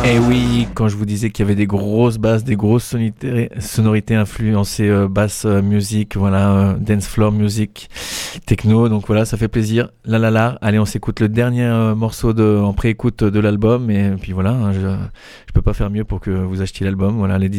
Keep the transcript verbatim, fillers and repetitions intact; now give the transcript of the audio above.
Et oui, quand je vous disais qu'il y avait des grosses basses, des grosses sonorités, sonorités influencées euh, basse euh, music, voilà, euh, dance floor music, techno, donc voilà, ça fait plaisir. La la la, allez, on s'écoute le dernier euh, morceau de, en pré-écoute de l'album, et puis voilà, hein, je, je peux pas faire mieux pour que vous achetiez l'album, voilà, les